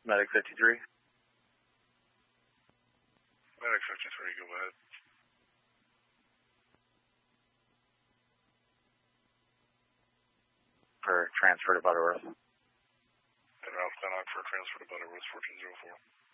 Medic 53. Medic 53, go ahead. For transfer to Butterworth. And Ralph Glennock for transfer to Butterworth 1404.